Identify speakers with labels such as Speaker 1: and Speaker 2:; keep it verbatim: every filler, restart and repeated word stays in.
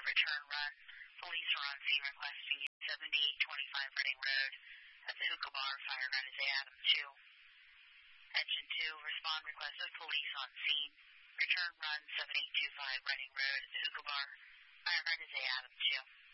Speaker 1: return run. Police are on scene requesting seventy twenty-five Reading Road at the Hookah Bar. Fire gun is A Adam two. Engine two, respond requested. Police on scene. Return run seven eight two five Reading Road at the Hookah Bar. Fire gun is A Adam two.